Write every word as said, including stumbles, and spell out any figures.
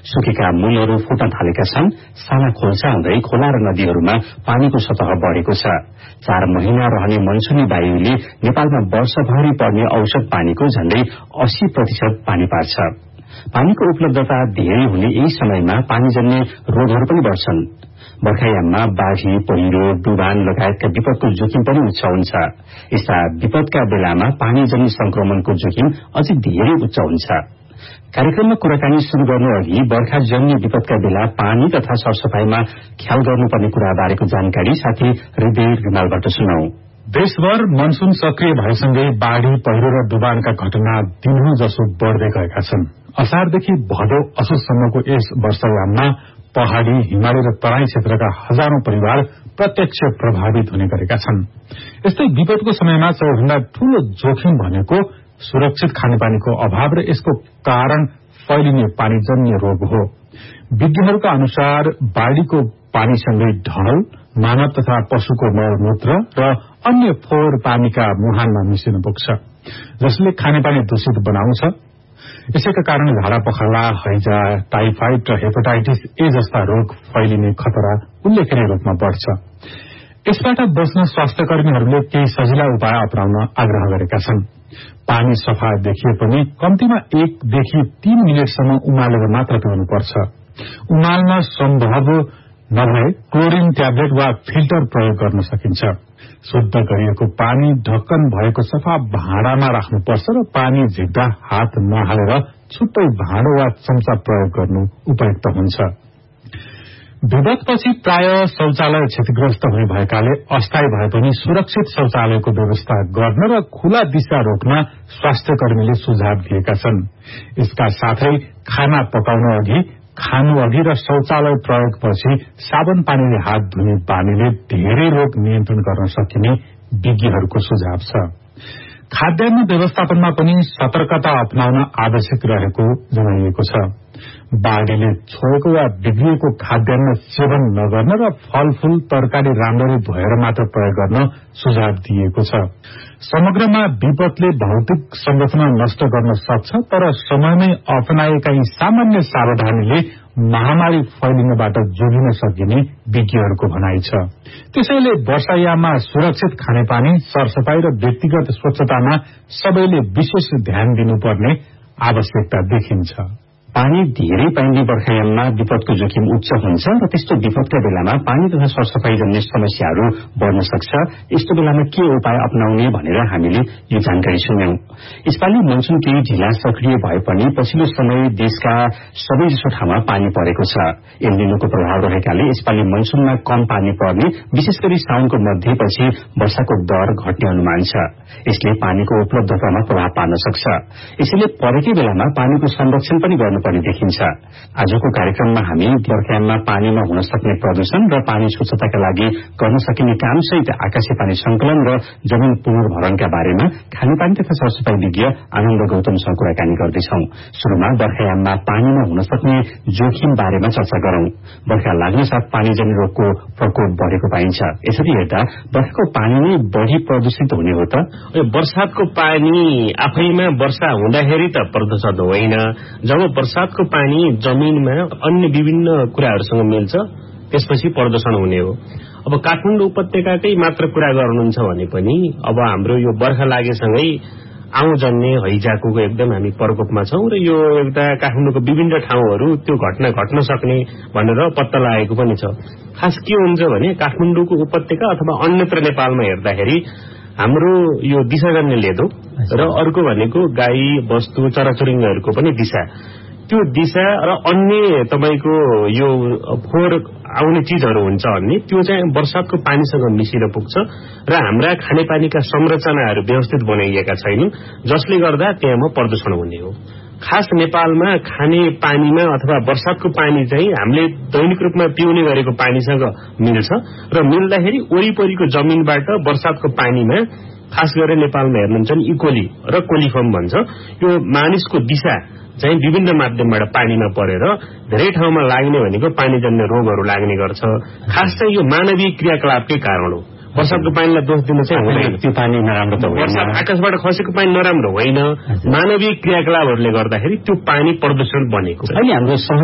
सुकेका मूलहरू फुट्न थालेका छन्। साना खोल्सा हुँदै खोला र नदीहरूमा पानीको सतह बढ़ेको छ। चार महिना रहने मनसुनी वायुले नेपालमा वर्षभरि पर्ने औसत पानीको झण्डै अस्सी प्रतिशत पानी पार्छ। पानीको उपलब्धता धेरै हुने यही समयमा पानीजन्य रोगहरू पनि बढ्छन्। बर्खायाममा बाढ़ी, पहिरो, डुबान लगायतका विपदको जोखिम पनि उच्च हुन्छ। यस्ता विपदका बेलामा पानीजन्य संक्रमणको जोखिम अझै धेरै उच्च हुन्छ। कार्यक्रममा कुराकानी शुरू गर्नु अघि बर्खाजन्य विपदका बेला पानी तथा सरसफाईमा ख्याल गर्नुपर्ने कुरा बारेको जानकारी साथी हृदय रिमालबाट सुनौ। देशभर मनसून सक्रिय भएसँगै बाढ़ी, पहिरो र डुबानका घटना दिनहुँ जसो बढ्दै गएका छन्। असारदेखि भदौ असोजसम्मको यस वर्षायाममा पहाड़ी, हिमाली र तराई क्षेत्रका हजारौं परिवार प्रत्यक्ष प्रभावित हुने गरेका छन्। यस्तै विपदको समयमा सबैभन्दा ठूलो जोखिम भनेको सुरक्षित खानेपानीको अभाव र यसको कारण फैलिने पानीजन्य रोग हो। विज्ञहरूका अनुसार बाढ़ीको पानीसँगै ढल, मानव तथा पशुको मलमूत्र र अन्य फोहोर पानीका मुहानमा मिसिन पुग्छ, जसले खानेपानी दूषित बनाउँछ। यसैका कारण झाडा पखाला, हैजा, टाइफाइड र हेपाटाइटिस ए जस्ता रोग फैलिने खतरा उल्लेखनीय रूपमा बढ़छ। यसबाट बच्न स्वास्थ्यकर्मीहरूले केही सजिला उपाय अपनाउन आग्रह गरेका छन्। पानी सफा देखिए पनि कम्तीमा एकदेखि तीन मिनटसम्म उमालेर मात्र पिउनुपर्छ। उमाल्न सम्भव नभए क्लोरिन ट्याब्लेट वा फिल्टर प्रयोग गर्न सकिन्छ। शुद्ध गरिएको पानी ढक्कन भएको सफा भाँडामा राख्नुपर्छ र पानी झिक्दा हात नहालेर छुट्टै भाँडो वा चम्चा प्रयोग गर्नु उपयुक्त हुन्छ। विपदपछि प्राय शौचालय क्षतिग्रस्त हुने भएकाले अस्थायी भए पनि सुरक्षित शौचालयको व्यवस्था गर्न र खुला दिशा रोक्न स्वास्थ्यकर्मीले सुझाव दिएका छन्। यसका साथै खाना पकाउन अघि, खानु अघि र शौचालय प्रयोगपछि साबुन पानीले हात धुने बानीले धेरै रोग नियन्त्रण गर्न सकिने विज्ञहरूको सुझाव छ। खाद्यान्न व्यवस्थापनमा पनि सतर्कता अपनाउन आवश्यक रहेको जनाइएको छ। बाढ़ीले छोएको वा बिग्रिएको खाद्यान्न सेवन नगर्न र फलफूल, तरकारी राम्ररी धोएर मात्र प्रयोग गर्न सुझाव दिइएको छ। समग्रमा विपदले भौतिक संरचना नष्ट गर्न सक्छ, तर समयमै अपनाएका यी सामान्य सावधानीले महामारी फैलिनबाट जोगिन सकिने विज्ञहरूको भनाइ छ। त्यसैले वर्षायाममा सुरक्षित खानेपानी, सरसफाई र व्यक्तिगत स्वच्छतामा सबैले विशेष ध्यान दिनुपर्ने आवश्यकता देखिन्छ। पानी धेरै पाइने बर्खायाममा विपदको जोखिम उच्च हुन्छ र त्यस्तो विपदका बेलामा पानी तथा सरसफाई जन्य समस्याहरू बढ़न सक्छ। यस्तो बेलामा के उपाय अपनाउने भनेर हामीले यो जानकारी सुन्यौं। यसपालि मनसुन केही ढिला सक्रिय भए पनि पछिल्लो समय देशका सबैजसो ठाउँमा पानी परेको छ। एलनिनोको प्रभाव रहेकाले यसपालि मनसुनमा कम पानी पर्ने, विशेष गरी साउनको मध्यपछि वर्षाको दर घट्ने अनुमान छ। यसले पानीको उपलब्धतामा प्रभाव पार्न सक्छ। यसैले परेकै बेलामा पानीको संरक्षण पनि गर्नु पनि देखिन्छ। आजको कार्यक्रममा हामी बर्खायाममा पानीमा हुन सक्ने प्रदूषण र पानी स्वच्छताका लागि गर्न सकिने काम सहित आकाशे पानी संकलन र जमिन पुनर्भरणका बारेमा खानेपानी तथा सरसफाई विज्ञ आनन्द गौतमसँग कुराकानी गर्दैछौं। शुरूमा बर्खायाममा पानीमा हुन सक्ने जोखिम बारेमा चर्चा गरौं। बर्खा लाग्न साथ पानीजन्य रोगको प्रकोप बढ़ेको पाइन्छ। यसरी हेर्दा बर्खाको पानी नै बढ़ी प्रदूषित हुने हो त? बर्सातको पानी आफैमा वर्षा हुँदाखेरि त प्रदूषित होइन। जब बर्सातको पानी जमिनमा अन्य विभिन्न कुराहरूसँग मिल्छ, त्यसपछि प्रदूषण हुने हो। अब काठमाडौँ उपत्यकाकै मात्र कुरा गर्नुहुन्छ भने पनि अब हाम्रो यो बर्खा लागेसँगै आउँजन्ने हैजाको एकदम हामी प्रकोपमा छौं र यो एउटा काठमाडौँको विभिन्न ठाउँहरू त्यो घटना घट्न सक्ने भनेर पत्ता लागेको पनि छ। खास के हुन्छ भने काठमाडौँको उपत्यका अथवा अन्यत्र नेपालमा हेर्दाखेरि हाम्रो यो दिशाजन्य लेदो र अर्को भनेको गाई, वस्तु, चराचुरुङ्गीहरूको पनि दिशा, त्यो दिशा र अन्य तपाईको यो फोहोर आउने चीजहरू हुन्छ अन्य, त्यो चाहिँ वर्षातको पानीसँग मिसिन पुग्छ र हाम्रा खानेपानीका संरचनाहरू व्यवस्थित बनाइएका छैनन्, जसले गर्दा त्यहाँ प्रदूषण हुने हो। खास नेपालमा खाने पानीमा अथवा वर्षातको पानी चाहिँ हामीले दैनिक रूपमा पिउने गरेको पानीसँग मिल्छ र मिल्दाखेरि वरिपरिको जमिनबाट वर्षातको पानीमा खास गरेर नेपालमा हेर्नुहुन्छ भने इकोली र कोलिफर्म भन्छ, यो मानिसको दिशा चाहिँ विभिन्न माध्यमबाट पानीमा परेर धेरै ठाउँमा लाग्ने भनेको पानीजन्य रोगहरू लाग्ने गर्छ। खास चाहिँ यो मानवीय क्रियाकलापकै कारण हो। वर्षाको पानीलाई दोष दिन चाहिँ हुँदैन। त्यो पानी नराम्रो त होइन, आकाशबाट खसेको पानी नराम्रो होइन, मानवीय क्रियाकलापहरूले गर्दाखेरि त्यो पानी प्रदूषण बनेको। अहिले हाम्रो